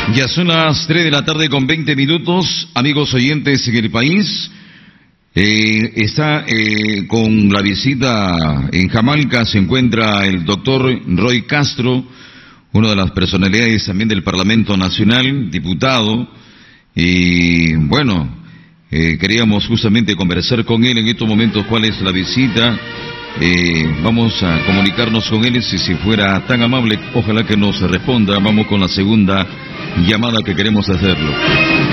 Ya son las 3 de la tarde con 20 minutos, amigos oyentes en el país. Está con la visita en Jamalca, se encuentra el doctor Roy Castro, una de las personalidades también del Parlamento Nacional, diputado, y bueno, queríamos justamente conversar con él en estos momentos cuál es la visita. Vamos a comunicarnos con él, si fuera tan amable, ojalá que nos responda. Vamos con la segunda llamada que queremos hacerlo.